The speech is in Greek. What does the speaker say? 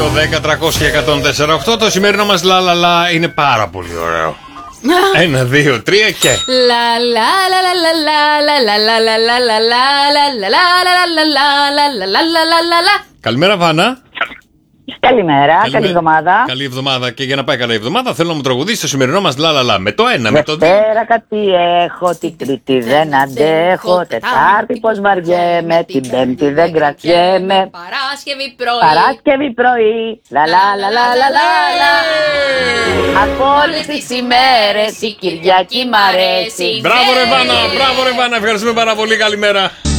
2, 10, 300 και 104,8. Το σημερινό μας λαλαλα είναι πάρα πολύ ωραίο. 1, 2, 3 και. Καλημέρα, Βάνα. Καλημέρα, καλή εβδομάδα. Καλή εβδομάδα. Και για να πάει καλή εβδομάδα, θέλω να μου τραγουδήσει το σημερινό μας λαλαλα. Με το 1, με το 2. Δευτέρα κάτι έχω, την Τρίτη δεν αντέχω, Τετάρτη πως βαριέμαι, την Πέμπτη δεν κρατιέμαι, Παράσκευη πρωί, λαλαλαλαλαλα. Από όλες τις ημέρες η Κυριακή μ' αρέσει. Μπράβο ρε Βάνα, ευχαριστούμε πάρα πολύ, καλημέρα.